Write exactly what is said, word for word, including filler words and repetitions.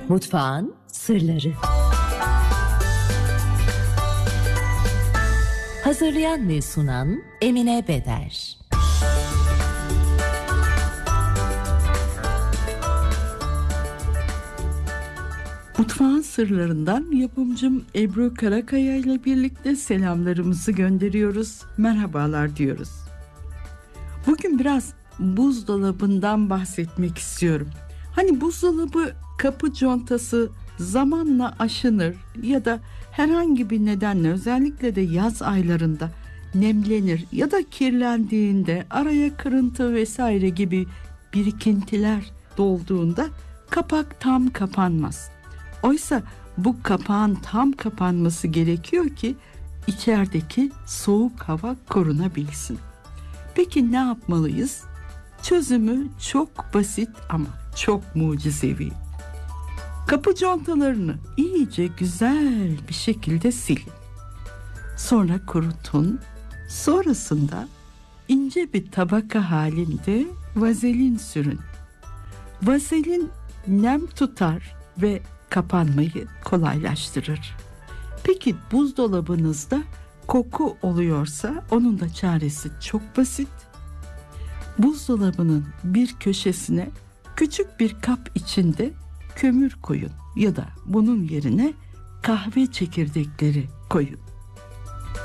Mutfağın sırları. Hazırlayan ve sunan Emine Beder. Mutfağın sırlarından yapımcım Ebru Karakaya ile birlikte selamlarımızı gönderiyoruz. Merhabalar diyoruz. Bugün biraz buzdolabından bahsetmek istiyorum. Hani buzdolabı kapı contası zamanla aşınır ya da herhangi bir nedenle, özellikle de yaz aylarında nemlenir ya da kirlendiğinde, araya kırıntı vesaire gibi birikintiler dolduğunda kapak tam kapanmaz. Oysa bu kapağın tam kapanması gerekiyor ki içerideki soğuk hava korunabilsin. Peki ne yapmalıyız? Çözümü çok basit ama çok mucizevi. Kapı contalarını iyice güzel bir şekilde silin. Sonra kurutun. Sonrasında ince bir tabaka halinde vazelin sürün. Vazelin nem tutar ve kapanmayı kolaylaştırır. Peki buzdolabınızda koku oluyorsa onun da çaresi çok basit. Buzdolabının bir köşesine küçük bir kap içinde kömür koyun ya da bunun yerine kahve çekirdekleri koyun.